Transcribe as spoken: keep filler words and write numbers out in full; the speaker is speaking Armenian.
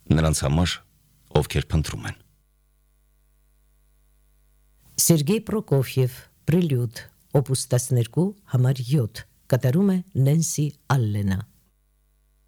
նրանց համար, ովքեր փնտրում են։ Սերգեյ Պրոկոֆիև, Պրելյուդ, օպուս տասներկու, համար յոթ, կատարում է Նենսի Ալլենը։